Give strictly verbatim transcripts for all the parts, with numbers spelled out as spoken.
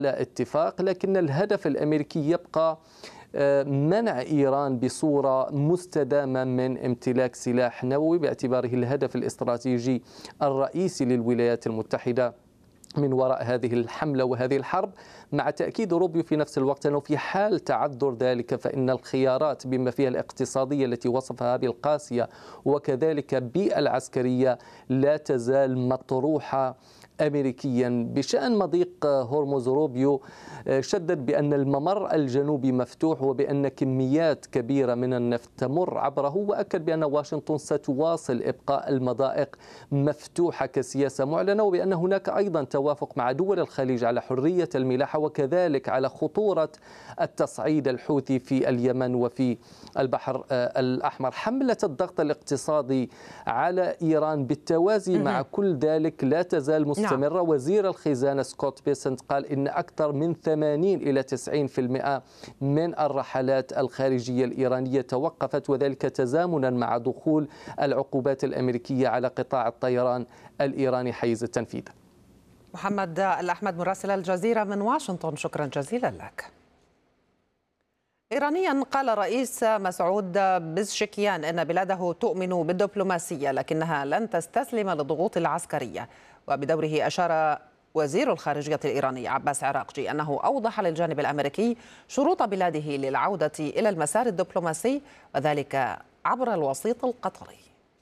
اتفاق، لكن الهدف الأمريكي يبقى منع إيران بصورة مستدامة من امتلاك سلاح نووي، باعتباره الهدف الاستراتيجي الرئيسي للولايات المتحدة من وراء هذه الحملة وهذه الحرب. مع تأكيد روبيو في نفس الوقت أنه في حال تعذر ذلك فإن الخيارات بما فيها الاقتصادية التي وصفها بالقاسية وكذلك بالعسكرية لا تزال مطروحة أمريكيا. بشأن مضيق هرمز، روبيو شدد بأن الممر الجنوبي مفتوح وبأن كميات كبيرة من النفط تمر عبره، وأكد بأن واشنطن ستواصل إبقاء المضائق مفتوحة كسياسة معلنة، وبأن هناك أيضا توافق مع دول الخليج على حرية الملاحة وكذلك على خطورة التصعيد الحوثي في اليمن وفي البحر الأحمر. حملة الضغط الاقتصادي على إيران بالتوازي مع كل ذلك لا تزال مستمرة. وزير الخزانة سكوت بيسنت قال إن أكثر من ثمانين إلى تسعين بالمئة من الرحلات الخارجية الإيرانية توقفت، وذلك تزامنا مع دخول العقوبات الأمريكية على قطاع الطيران الإيراني حيز التنفيذ. محمد الأحمد مراسل الجزيرة من واشنطن، شكرا جزيلا لك. إيرانيا قال الرئيس مسعود بزشكيان أن بلاده تؤمن بالدبلوماسية لكنها لن تستسلم للضغوط العسكرية. وبدوره أشار وزير الخارجية الإيراني عباس عراقجي أنه أوضح للجانب الأمريكي شروط بلاده للعودة إلى المسار الدبلوماسي وذلك عبر الوسيط القطري.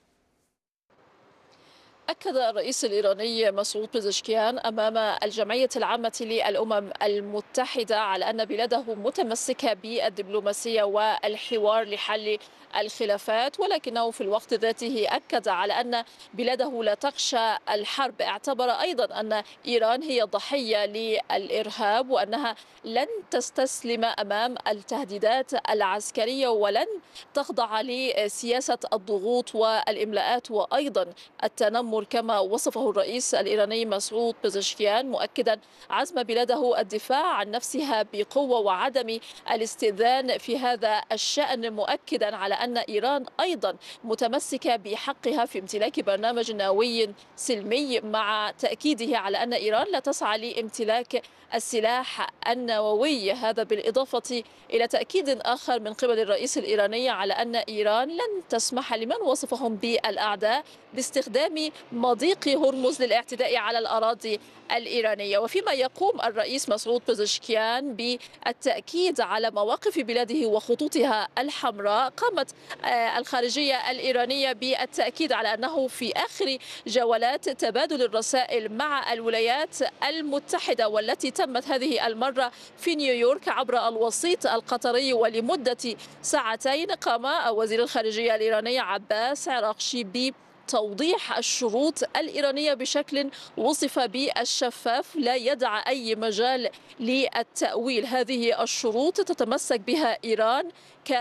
أكد الرئيس الإيراني مسعود بزشكيان أمام الجمعية العامة للأمم المتحدة على أن بلاده متمسكة بالدبلوماسية والحوار لحل الخلافات، ولكنه في الوقت ذاته أكد على أن بلاده لا تخشى الحرب. اعتبر أيضا أن إيران هي ضحية للإرهاب وأنها لن تستسلم أمام التهديدات العسكرية ولن تخضع لسياسة الضغوط والإملاءات وأيضا التنمر كما وصفه الرئيس الإيراني مسعود بزشكيان، مؤكدا عزم بلاده الدفاع عن نفسها بقوة وعدم الاستئذان في هذا الشأن، مؤكدا على أن إيران أيضا متمسكة بحقها في امتلاك برنامج نووي سلمي، مع تأكيده على أن إيران لا تسعى لامتلاك السلاح النووي. هذا بالإضافة إلى تأكيد آخر من قبل الرئيس الإيراني على أن إيران لن تسمح لمن وصفهم بالأعداء باستخدام مضيق هرمز للاعتداء على الأراضي الإيرانية. وفيما يقوم الرئيس مسعود بزشكيان بالتأكيد على مواقف بلاده وخطوطها الحمراء، قامت الخارجية الإيرانية بالتأكيد على أنه في آخر جولات تبادل الرسائل مع الولايات المتحدة والتي تمت هذه المرة في نيويورك عبر الوسيط القطري ولمدة ساعتين، قام وزير الخارجية الإيراني عباس عراقجي ب توضيح الشروط الإيرانية بشكل وصف بالشفاف لا يدع أي مجال للتأويل. هذه الشروط تتمسك بها إيران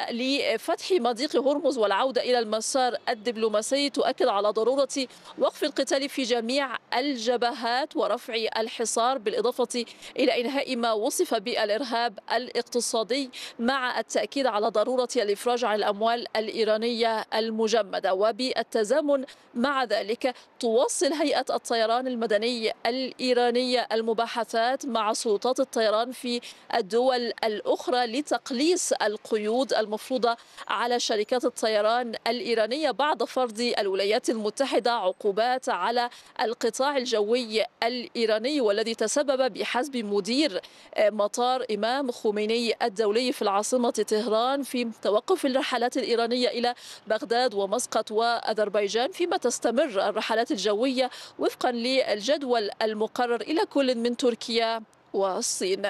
لفتح مضيق هرمز والعودة إلى المسار الدبلوماسي، تؤكد على ضرورة وقف القتال في جميع الجبهات ورفع الحصار بالإضافة إلى إنهاء ما وصف بالإرهاب الاقتصادي، مع التأكيد على ضرورة الإفراج عن الأموال الإيرانية المجمدة. وبالتزامن مع ذلك تواصل هيئة الطيران المدني الإيرانية المباحثات مع سلطات الطيران في الدول الأخرى لتقليص القيود المفروضة على شركات الطيران الإيرانية بعد فرض الولايات المتحدة عقوبات على القطاع الجوي الإيراني، والذي تسبب بحسب مدير مطار إمام خميني الدولي في العاصمة طهران في توقف الرحلات الإيرانية إلى بغداد ومسقط وأذربيجان، فيما تستمر الرحلات الجوية وفقا للجدول المقرر إلى كل من تركيا والصين.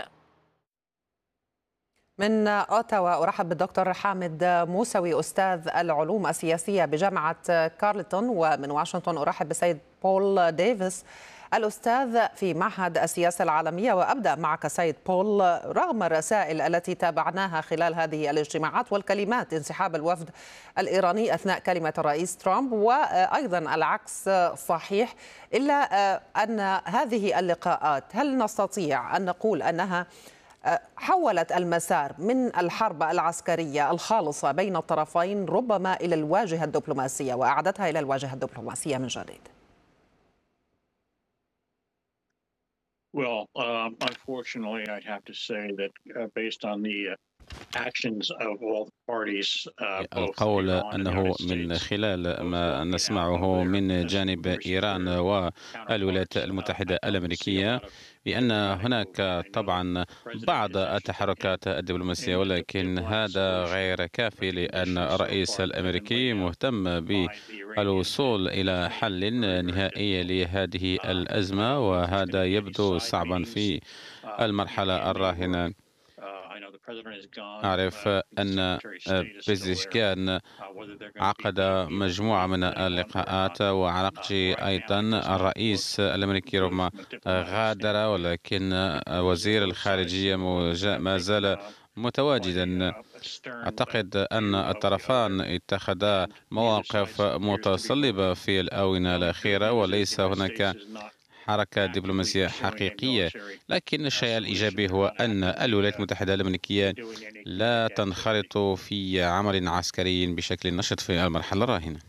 من أوتاوا أرحب بالدكتور حامد موسوي أستاذ العلوم السياسية بجامعة كارلتون، ومن واشنطن أرحب بسيد بول ديفيس الأستاذ في معهد السياسة العالمية. وأبدأ معك سيد بول، رغم الرسائل التي تابعناها خلال هذه الاجتماعات والكلمات انسحاب الوفد الإيراني أثناء كلمة الرئيس ترامب وأيضا العكس صحيح، إلا أن هذه اللقاءات هل نستطيع أن نقول أنها حولت المسار من الحرب العسكرية الخالصة بين الطرفين ربما إلى الواجهة الدبلوماسية وأعادتها إلى الواجهة الدبلوماسية من جديد؟ Well, um, unfortunately, I'd have to say that uh, based on the uh, actions of all the parties, uh, both القول Iran and the أنه United من States, خلال both ما walking out of نسمعه their من uh, جانب secret إيران superior والولايات counterparts, uh, المتحدة I'd love to see a الأمريكية، lot of بأن diplomatic movement. هناك I know that طبعا the president بعض has actually put in التحركات الدبلوماسية، any di- ولكن diplomatic هذا solution, غير but كافي، the لأن conditions so الرئيس far that have been laid الأمريكي out مهتم by the Iranians have بالوصول have إلى just made حل it very, very نهائي difficult. لهذه Uh, I الأزمة، don't know if there's going to وهذا be any يبدو side صعبا meetings. في Uh, المرحلة and they were الراهنة. Uh, I know the president is gone. أعرف Uh, the أن Secretary of State is still there. بيزيشكيان Uh, whether they're going to be عقد meeting either مجموعة week, من depending on whether or اللقاءات، not. Uh, وعراقجي right now, it أيضا does not look الرئيس الأمريكي good ربما from a diplomatic غادر، standpoint. ولكن Uh, وزير both sides الخارجية have, uh, موج- have ما taken زال uh, quite a, متواجدا. uh, a stern uh, أعتقد أن view of the الطرفان other, اتخذا and neither side مواقف appears to be متصلبة moving. في Uh, the الآونة only good الأخيرة، news is the وليس United States هناك is not حركة actively دبلوماسية pursuing a حقيقية. military لكن uh, الشيء solution. الإيجابي They're هو not أن actively الولايات uh, المتحدة الأمريكية doing any kinetic لا activity. تنخرط في عمل عسكري بشكل نشط في المرحلة الراهنة.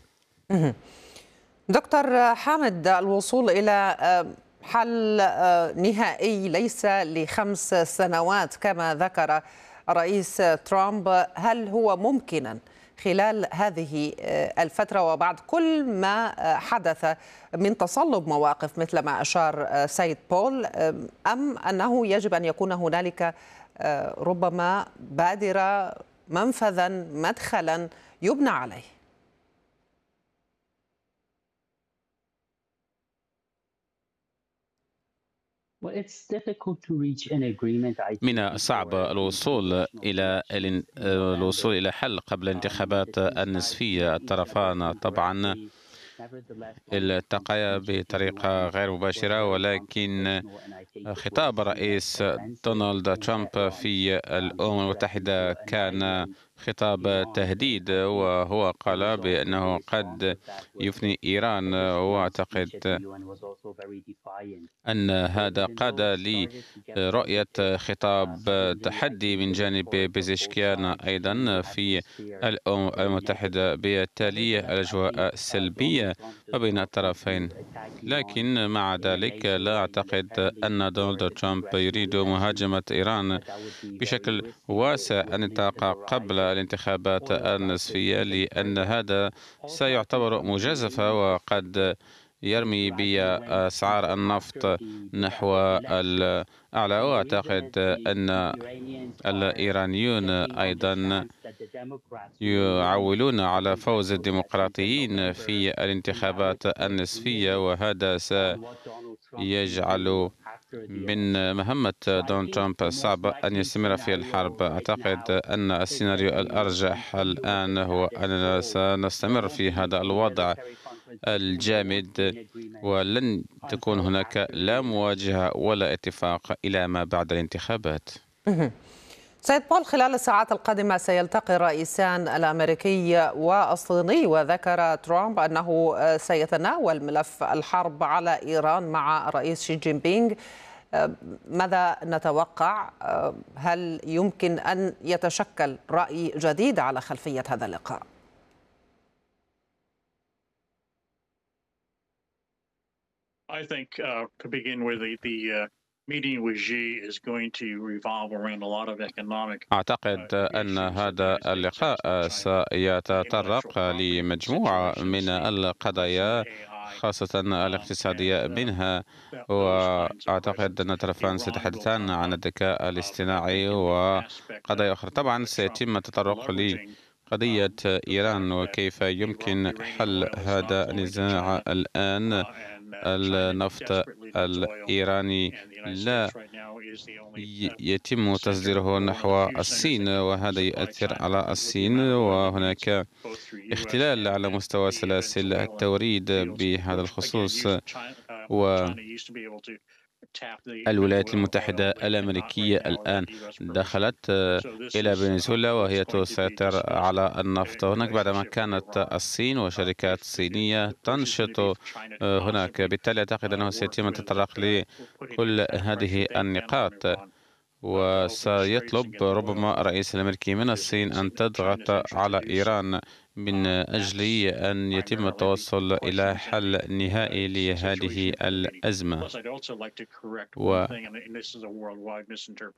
دكتور حامد، الوصول إلى حل نهائي ليس لخمس سنوات كما ذكر الرئيس ترامب، هل هو ممكنا خلال هذه الفترة وبعد كل ما حدث من تصلب مواقف مثل ما أشار سيد بول، أم أنه يجب أن يكون هنالك ربما بادرة، منفذا، مدخلا يبنى عليه؟ من الصعب الوصول إلى الوصول إلى حل قبل الانتخابات النصفية. الطرفان طبعا التقيا بطريقة غير مباشرة، ولكن خطاب الرئيس دونالد ترامب في الأمم المتحدة كان خطاب تهديد، وهو قال بأنه قد يفني إيران، وأعتقد أن هذا قاد لرؤية خطاب تحدي من جانب بيزيشكيان أيضا في الأمم المتحدة، بالتالي الأجواء سلبية ما بين الطرفين. لكن مع ذلك لا أعتقد أن دونالد ترامب يريد مهاجمة إيران بشكل واسع النطاق قبل الانتخابات النصفية، لأن هذا سيعتبر مجازفة، وقد يرمي بأسعار النفط نحو الأعلى. وأعتقد أن الإيرانيون أيضا يعولون على فوز الديمقراطيين في الانتخابات النصفية، وهذا سيجعل من مهمة دونالد ترامب صعب أن يستمر في الحرب. أعتقد أن السيناريو الأرجح الآن هو أننا سنستمر في هذا الوضع الجامد، ولن تكون هناك لا مواجهة ولا اتفاق إلى ما بعد الانتخابات. سيد بول، خلال الساعات القادمة سيلتقي الرئيسان الأمريكي والصيني، وذكر ترامب أنه سيتناول ملف الحرب على إيران مع الرئيس شي جين بينغ. ماذا نتوقع؟ هل يمكن أن يتشكل رأي جديد على خلفية هذا اللقاء؟ I think uh, to begin with, the, the uh, meeting with Xi is going to revolve around a lot of economic. أعتقد أن هذا اللقاء سيتطرق لمجموعة من القضايا، خاصة الاقتصادية منها، وأعتقد أن الطرفان سيتحدثان عن الذكاء الاصطناعي وقضايا أخرى. طبعا سيتم التطرق لقضية إيران وكيف يمكن حل هذا النزاع الآن. النفط الإيراني لا يتم تصديره نحو الصين، وهذا يؤثر على الصين، وهناك اختلال على مستوى سلاسل التوريد بهذا الخصوص. و الولايات المتحدة الأمريكية الآن دخلت إلى فنزويلا وهي تسيطر على النفط هناك، بعدما كانت الصين وشركات صينية تنشط هناك. بالتالي أعتقد أنه سيتم التطرق لكل هذه النقاط، وسيطلب ربما الرئيس الأمريكي من الصين أن تضغط على إيران من أجل أن يتم التوصل إلى حل نهائي لهذه الأزمة.